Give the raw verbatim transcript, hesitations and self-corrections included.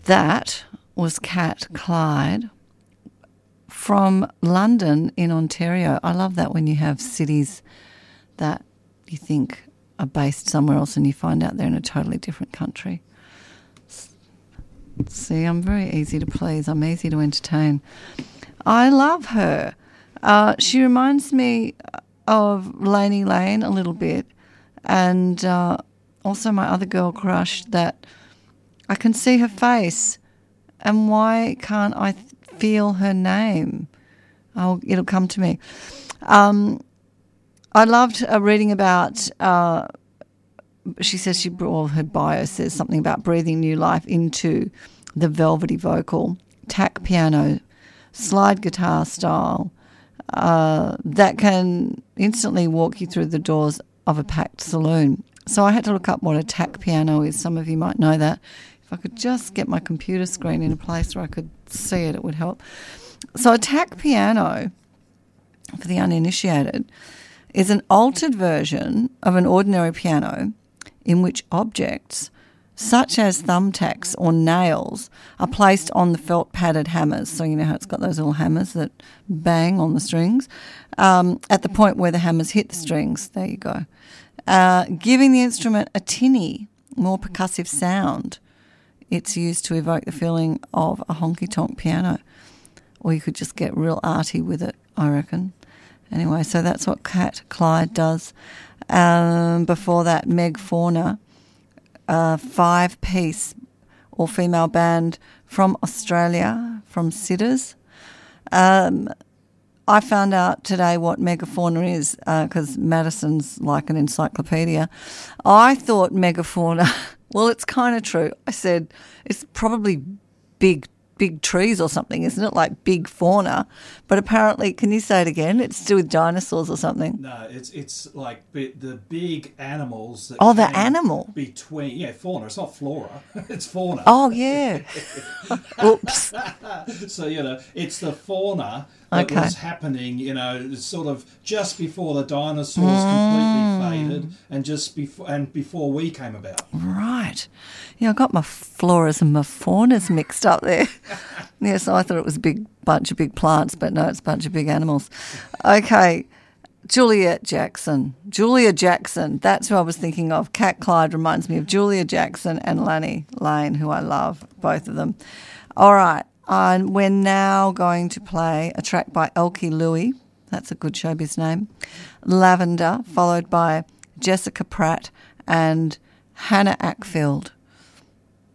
that was Cat Clyde from London in Ontario. I love that when you have cities that you think are based somewhere else and you find out they're in a totally different country. See, I'm very easy to please. I'm easy to entertain. I love her. Uh, she reminds me of Lainey Lane a little bit, and uh, also my other girl crush that I can see her face, and why can't I th- feel her name? Oh, it'll come to me. Um, I loved uh, reading about, uh, she says she, well, her bio says something about breathing new life into the velvety vocal, tack piano, slide guitar style, uh, that can instantly walk you through the doors of a packed saloon. So I had to look up what a tack piano is. Some of you might know that. If I could just get my computer screen in a place where I could see it, it would help. So a tack piano, for the uninitiated, is an altered version of an ordinary piano in which objects, such as thumbtacks or nails, are placed on the felt padded hammers. So you know how it's got those little hammers that bang on the strings, um, at the point where the hammers hit the strings. There you go. Uh, giving the instrument a tinny, more percussive sound. It's used to evoke the feeling of a honky-tonk piano. Or you could just get real arty with it, I reckon. Anyway, so that's what Cat Clyde does. Um, before that, Meg Fauna, a five-piece all-female band from Australia, from Sidders. Um, I found out today what megafauna is because uh, Madison's like an encyclopedia. I thought megafauna, well, it's kind of true. I said it's probably big big trees or something, isn't it? Like big fauna. But apparently, can you say it again? It's to do with dinosaurs or something. No, it's it's like bi- the big animals that Oh, the came animal. Between, yeah, fauna. It's not flora. It's fauna. Oh, yeah. Oops. So, you know, it's the fauna that Okay. was happening, you know, sort of just before the dinosaurs Mm. completely faded and just before and before we came about. Right. Yeah, I got my floras and my faunas mixed up there. Yeah, so I thought it was a big bunch of big plants, but no, it's a bunch of big animals. Okay, Juliet Jackson. Julia Jackson, that's who I was thinking of. Cat Clyde reminds me of Julia Jackson and Lanny Lane, who I love, both of them. All right, and we're now going to play a track by Elkie Louie. That's a good showbiz name. Lavender, followed by Jessica Pratt and Hannah Ackfield.